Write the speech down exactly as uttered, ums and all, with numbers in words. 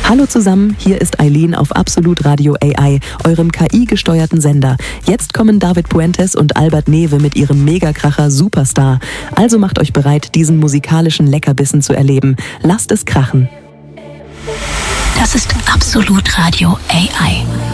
Hallo zusammen, hier ist Eileen auf Absolut Radio A I, eurem K I-gesteuerten Sender. Jetzt kommen David Puentes und Albert Newe mit ihrem Megakracher Superstar. Also macht euch bereit, diesen musikalischen Leckerbissen zu erleben. Lasst es krachen. Das ist Absolut Radio A I.